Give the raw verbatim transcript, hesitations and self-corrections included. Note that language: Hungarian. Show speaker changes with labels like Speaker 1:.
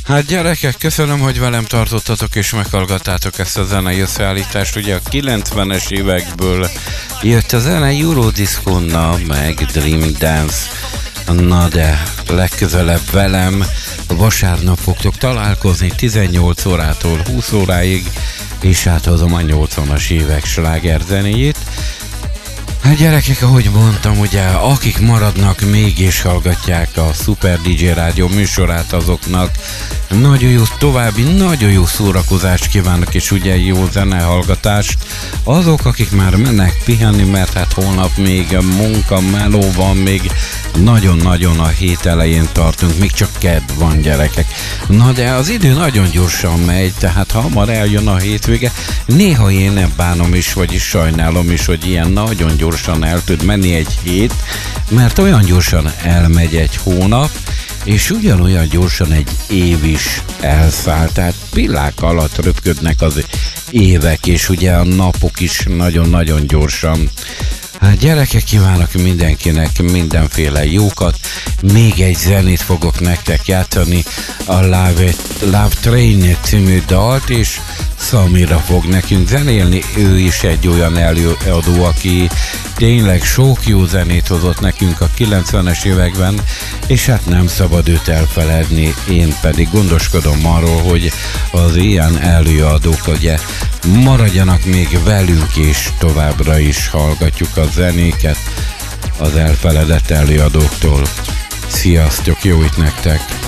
Speaker 1: Hát gyerekek, köszönöm, hogy velem tartottatok és meghallgattátok ezt a zenei összeállítást. Ugye a kilencvenes évekből jött a zene Eurodisconna, meg Dream Dance. Na de legközelebb velem vasárnap fogtok találkozni tizennyolc órától húsz óráig, és áthozom a nyolcvanas évek slágerzenéjét. Hát gyerekek, ahogy mondtam, ugye, akik maradnak még és hallgatják a Super dé dzsé Rádió műsorát, azoknak nagyon jó, további nagyon jó szórakozást kívánok, és ugye jó zenehallgatást. Azok, akik már mennek pihenni, mert hát holnap még munka, meló van, még nagyon-nagyon a hét elején tartunk, még csak kedd van, gyerekek. Na de az idő nagyon gyorsan megy, tehát hamar eljön a hétvége. Néha én nem bánom is, vagyis sajnálom is, hogy ilyen nagyon gyorsan el tud menni egy hét, mert olyan gyorsan elmegy egy hónap, és ugyanolyan gyorsan egy év is elszáll, tehát pillák alatt röpködnek az évek, és ugye a napok is nagyon-nagyon gyorsan. Hát gyerekek, kívánok mindenkinek mindenféle jókat. Még egy zenét fogok nektek játszani, a Love, Love Train című dalt, és Samira fog nekünk zenélni. Ő is egy olyan előadó, aki tényleg sok jó zenét hozott nekünk a kilencvenes években, és hát nem szabad őt elfeledni. Én pedig gondoskodom arról, hogy az ilyen előadók ugye maradjanak még velünk, és továbbra is hallgatjuk a zenéket az elfeledett előadóktól. Sziasztok, jó itt nektek!